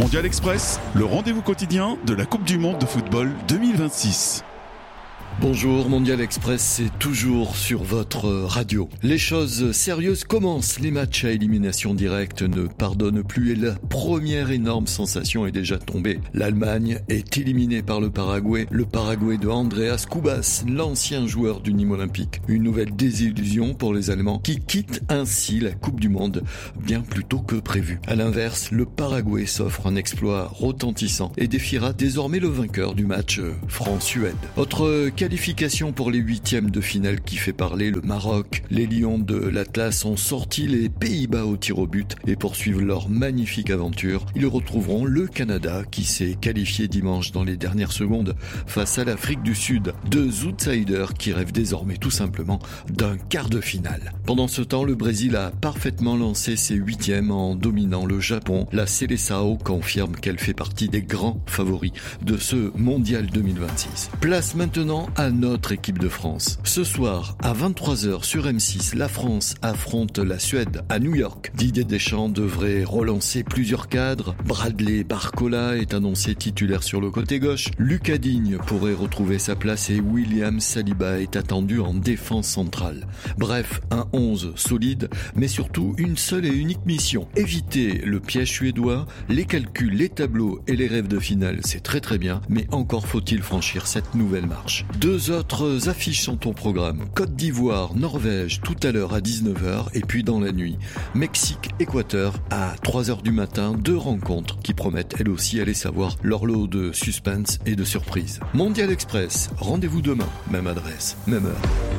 Mondial Express, le rendez-vous quotidien de la Coupe du Monde de football 2026. Bonjour, Mondial Express, c'est toujours sur votre radio. Les choses sérieuses commencent. Les matchs à élimination directe ne pardonnent plus et la première énorme sensation est déjà tombée. L'Allemagne est éliminée par le Paraguay de Andreas Kubas, l'ancien joueur du Nîmes Olympique. Une nouvelle désillusion pour les Allemands qui quittent ainsi la Coupe du Monde bien plus tôt que prévu. À l'inverse, le Paraguay s'offre un exploit retentissant et défiera désormais le vainqueur du match France-Suède. Autre qualification pour les huitièmes de finale qui fait parler, le Maroc. Les Lions de l'Atlas ont sorti les Pays-Bas au tir au but et poursuivent leur magnifique aventure. Ils retrouveront le Canada qui s'est qualifié dimanche dans les dernières secondes face à l'Afrique du Sud. Deux outsiders qui rêvent désormais tout simplement d'un quart de finale. Pendant ce temps, le Brésil a parfaitement lancé ses huitièmes en dominant le Japon. La Seleção confirme qu'elle fait partie des grands favoris de ce Mondial 2026. Place maintenant à notre équipe de France. Ce soir, à 23h sur M6, la France affronte la Suède à New York. Didier Deschamps devrait relancer plusieurs cadres. Bradley Barcola est annoncé titulaire sur le côté gauche. Lucas Digne pourrait retrouver sa place et William Saliba est attendu en défense centrale. Bref, un 11 solide, mais surtout une seule et unique mission. Éviter le piège suédois, les calculs, les tableaux et les rêves de finale, c'est très bien, mais encore faut-il franchir cette nouvelle marche. Deux autres affiches sont au programme. Côte d'Ivoire, Norvège, tout à l'heure à 19h et puis dans la nuit, Mexique, Équateur à 3h du matin. Deux rencontres qui promettent elles aussi, allez savoir, leur lot de suspense et de surprise. Mondial Express, rendez-vous demain, même adresse, même heure.